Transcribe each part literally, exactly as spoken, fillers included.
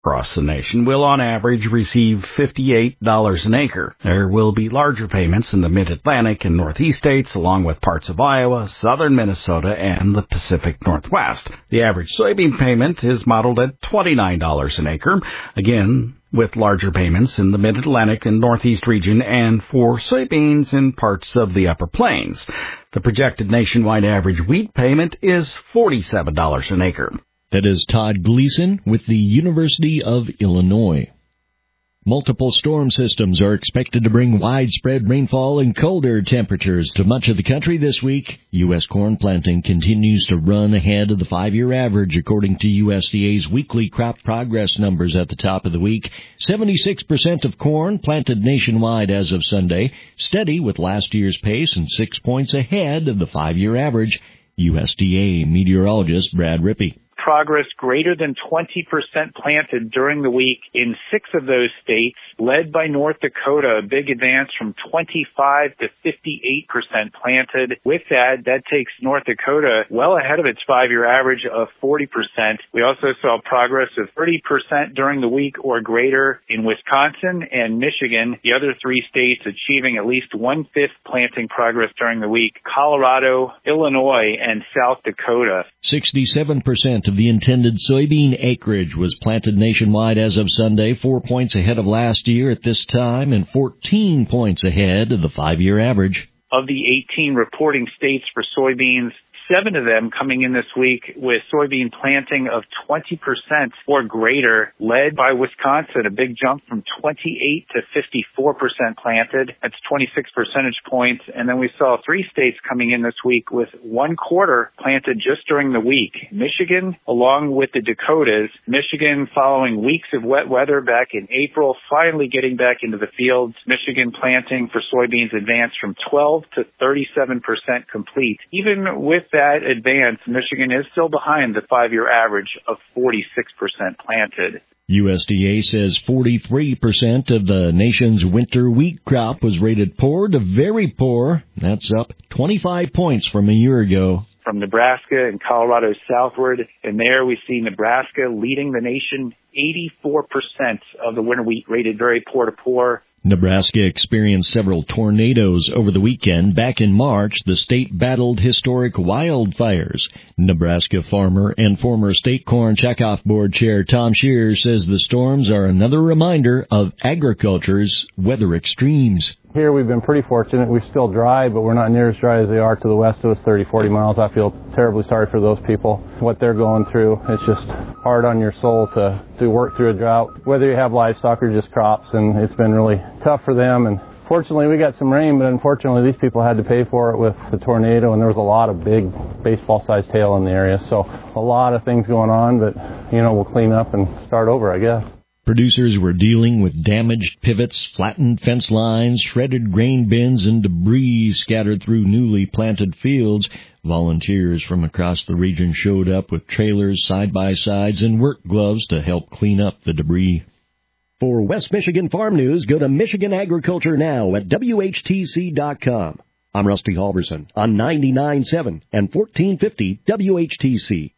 across the nation will on average receive fifty-eight dollars an acre. There will be larger payments in the Mid-Atlantic and Northeast states, along with parts of Iowa, southern Minnesota, and the Pacific Northwest. The average soybean payment is modeled at twenty-nine dollars an acre, again with larger payments in the Mid-Atlantic and Northeast region and for soybeans in parts of the Upper Plains. The projected nationwide average wheat payment is forty-seven dollars an acre. That is Todd Gleason with the University of Illinois. Multiple storm systems are expected to bring widespread rainfall and colder temperatures to much of the country this week. U S corn planting continues to run ahead of the five-year average, according to U S D A's weekly crop progress numbers at the top of the week. seventy-six percent of corn planted nationwide as of Sunday, steady with last year's pace and six points ahead of the five-year average. U S D A meteorologist Brad Rippey. Progress greater than twenty percent planted during the week in six of those states, led by North Dakota, a big advance from twenty-five to fifty-eight percent planted. With that, that takes North Dakota well ahead of its five-year average of forty percent. We also saw progress of thirty percent during the week or greater in Wisconsin and Michigan, the other three states achieving at least one-fifth planting progress during the week, Colorado, Illinois, and South Dakota. sixty-seven percent of the intended soybean acreage was planted nationwide as of Sunday, four points ahead of last year at this time and fourteen points ahead of the five-year average. Of the eighteen reporting states for soybeans, seven of them coming in this week with soybean planting of twenty percent or greater, led by Wisconsin, a big jump from twenty-eight to fifty-four percent planted. That's twenty-six percentage points. And then we saw three states coming in this week with one quarter planted just during the week. Michigan, along with the Dakotas. Michigan, following weeks of wet weather back in April, finally getting back into the fields. Michigan planting for soybeans advanced from twelve to thirty-seven percent complete. Even with that advance, Michigan is still behind the five-year average of forty-six percent planted. U S D A says forty-three percent of the nation's winter wheat crop was rated poor to very poor. That's up twenty-five points from a year ago. From Nebraska and Colorado southward, and there we see Nebraska leading the nation, eighty-four percent of the winter wheat rated very poor to poor. Nebraska experienced several tornadoes over the weekend. Back in March, the state battled historic wildfires. Nebraska farmer and former State Corn Checkoff Board Chair Tom Scheer says the storms are another reminder of agriculture's weather extremes. Here we've been pretty fortunate. We're still dry, but we're not near as dry as they are to the west of us, thirty, forty miles. I feel terribly sorry for those people, what they're going through. It's just hard on your soul to, to work through a drought, whether you have livestock or just crops, and it's been really tough for them. And fortunately, we got some rain, but unfortunately, these people had to pay for it with the tornado, and there was a lot of big baseball-sized hail in the area. So a lot of things going on, but, you know, we'll clean up and start over, I guess. Producers were dealing with damaged pivots, flattened fence lines, shredded grain bins, and debris scattered through newly planted fields. Volunteers from across the region showed up with trailers, side-by-sides, and work gloves to help clean up the debris. For West Michigan Farm News, go to Michigan Agriculture Now at W H T C dot com. I'm Rusty Halverson on ninety-nine point seven and fourteen fifty W H T C.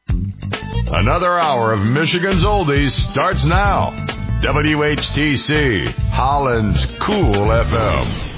Another hour of Michigan's Oldies starts now. W H T C, Holland's Cool F M.